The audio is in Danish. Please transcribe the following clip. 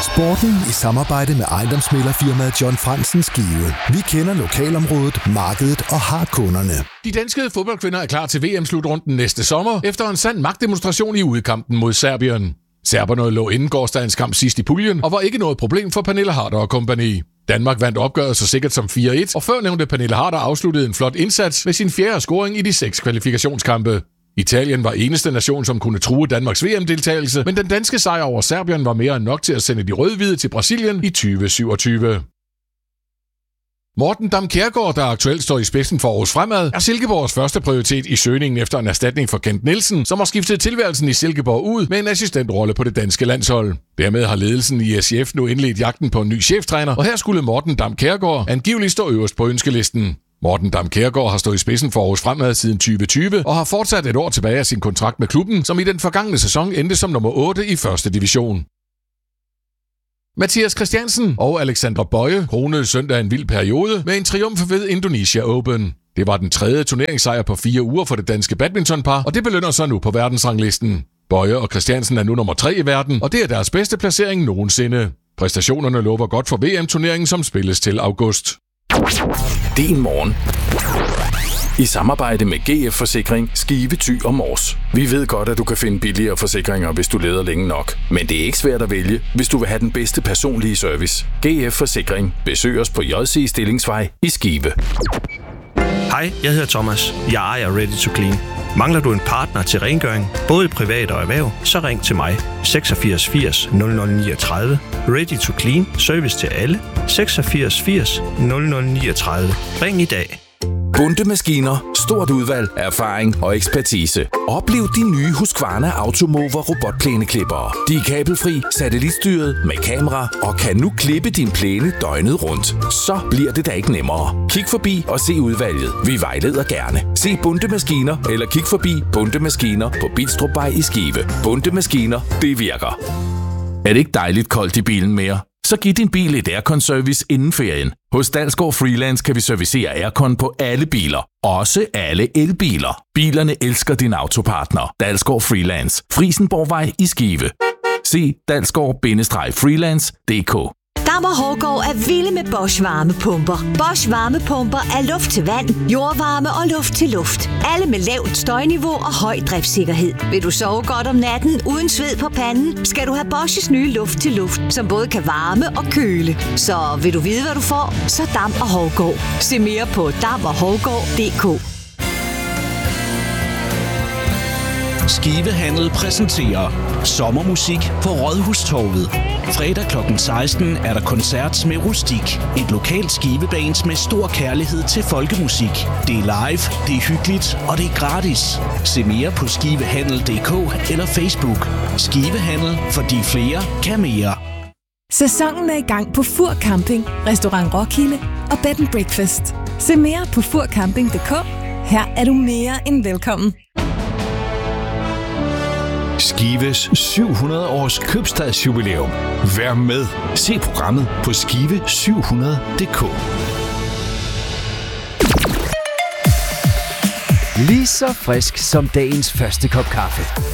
Sporten i samarbejde med ejendomsmæglerfirmaet John Fransen Skive. Vi kender lokalområdet, markedet og har kunderne. De danske fodboldkvinder er klar til VM-slutrunden næste sommer, efter en sand magtdemonstration i udkampen mod Serbien. Serberne lå inden gårsdagens kamp sidst i puljen, og var ikke noget problem for Pernille Harder og kompagni. Danmark vandt opgøret så sikkert som 4-1, og førnævnte Pernille Harder afsluttede en flot indsats med sin 4. scoring i de 6 kvalifikationskampe. Italien var eneste nation, som kunne true Danmarks VM-deltagelse, men den danske sejr over Serbien var mere end nok til at sende de rød-hvide til Brasilien i 2027. Morten Dam Kjærgaard, der aktuelt står i spidsen for Aarhus Fremad, er Silkeborgs første prioritet i søgningen efter en erstatning for Kent Nielsen, som har skiftet tilværelsen i Silkeborg ud med en assistentrolle på det danske landshold. Dermed har ledelsen i SCF nu indledt jagten på en ny cheftræner, og her skulle Morten Dam Kjærgaard angiveligt stå øverst på ønskelisten. Morten Dam Kjærgaard har stået i spidsen for Aarhus Fremad siden 2020 og har fortsat et år tilbage af sin kontrakt med klubben, som i den forgangne sæson endte som nummer 8 i 1. division. Mathias Christiansen og Alexandra Bøje kronede søndag en vild periode med en triumf ved Indonesia Open. Det var den 3. turneringssejr på 4 uger for det danske badmintonpar, og det belønner sig nu på verdensranglisten. Bøje og Christiansen er nu nummer 3 i verden, og det er deres bedste placering nogensinde. Præstationerne lover godt for VM-turneringen, som spilles til august. Din morgen. I samarbejde med GF Forsikring, Skive, Thy og Mors. Vi ved godt, at du kan finde billigere forsikringer, hvis du leder længe nok. Men det er ikke svært at vælge, hvis du vil have den bedste personlige service. GF Forsikring. Besøg os på JC Stillingsvej i Skive. Hej, jeg hedder Thomas. Jeg ejer Ready to Clean. Mangler du en partner til rengøring, både i privat og erhverv, så ring til mig. 86 80 0039. Ready to Clean. Service til alle. 86 80 0039. Ring i dag. Bunde Maskiner. Stort udvalg, erfaring og ekspertise. Oplev de nye Husqvarna Automover robotplæneklippere. De er kabelfri, satellitstyret med kamera og kan nu klippe din plæne døgnet rundt. Så bliver det da ikke nemmere. Kig forbi og se udvalget. Vi vejleder gerne. Se Bunde Maskiner eller kig forbi Bunde Maskiner på Bilstrupvej i Skive. Bunde Maskiner, det virker. Er det ikke dejligt koldt i bilen mere? Så giv din bil et aircon-service inden ferien. Hos Dalsgaard Freelance kan vi servicere aircon på alle biler. Også alle elbiler. Bilerne elsker din autopartner. Dalsgaard Freelance. Frisenborgvej i Skive. Se dalsgaard-freelance.dk. Dam & Hårgaard er vilde med Bosch varmepumper. Bosch varmepumper er luft til vand, jordvarme og luft til luft. Alle med lavt støjniveau og høj driftssikkerhed. Vil du sove godt om natten uden sved på panden, skal du have Bosch's nye luft til luft, som både kan varme og køle. Så vil du vide, hvad du får, så Dam & Hårgaard. Se mere på damandhårgaard.dk. Skive Handel præsenterer sommermusik på Rådhustorvet. Fredag kl. 16 er der koncert med Rustik. Et lokalt skivebands med stor kærlighed til folkemusik. Det er live, det er hyggeligt og det er gratis. Se mere på skivehandel.dk eller Facebook. Skivehandel, fordi flere kan mere. Sæsonen er i gang på Fur Camping, Restaurant Roskilde og Bed & Breakfast. Se mere på furcamping.dk. Her er du mere end velkommen. Skives 700 års købstadsjubilæum. Vær med. Se programmet på skive700.dk. Lige så frisk som dagens første kop kaffe.